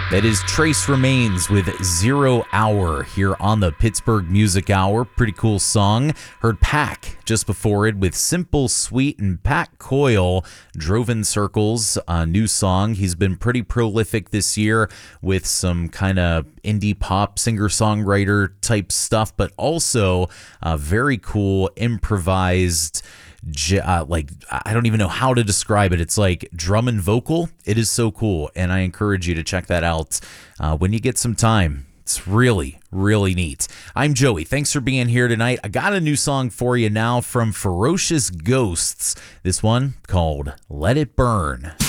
That is Trace Remains with 0 Hour here on the Pittsburgh Music Hour. Pretty cool song. Heard Pack just before it with Simple Sweet, and Pat Coyle, Drove in Circles, a new song. He's been pretty prolific this year with some kind of indie pop singer-songwriter type stuff, but also very cool improvised, like, I don't even know how to describe it. It's like drum and vocal. It is so cool, and I encourage you to check that out when you get some time. It's really, really neat. I'm Joey. Thanks for being here tonight. I got a new song for you now from Ferocious Ghosts. This one called Let It Burn.